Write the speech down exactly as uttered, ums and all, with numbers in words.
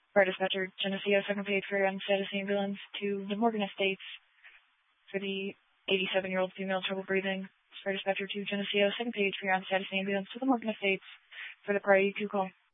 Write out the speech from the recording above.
Fire Dispatcher, Geneseo, second page for on status ambulance to the Morgan Estates for the eighty-seven-year-old female trouble breathing. Fire Dispatcher to Geneseo, second page for on status ambulance to the Morgan Estates for the priority two call.